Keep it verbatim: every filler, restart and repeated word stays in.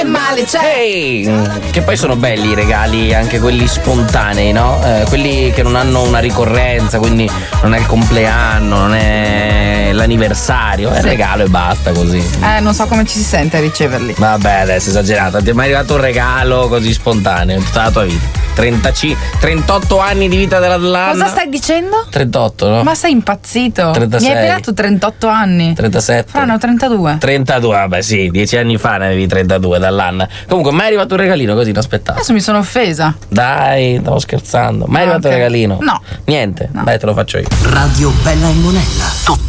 Male c'è. Ehi, che poi sono belli i regali, anche quelli spontanei, no? Eh, quelli che non hanno una ricorrenza, quindi non è il compleanno, non è l'anniversario, è il regalo e basta così. Eh, non so come ci si sente a riceverli. Vabbè, adesso è esagerato. Ti è mai arrivato un regalo così spontaneo in tutta la tua vita? trentacinque, trentotto anni di vita della Lanna. Cosa stai dicendo? trentotto, no? Ma sei impazzito? trentasei. Mi hai pelato trentotto anni. trentasette. Fra ne ho trentadue. trentadue, vabbè sì, dieci anni fa ne avevi trentadue dall'anno. Comunque, mai è arrivato un regalino così inaspettato? Adesso mi sono offesa. Dai, stavo scherzando. Mai è arrivato Ok. un regalino? No. Niente? No. Dai, te lo faccio io. Radio Bella e Monella. Tutto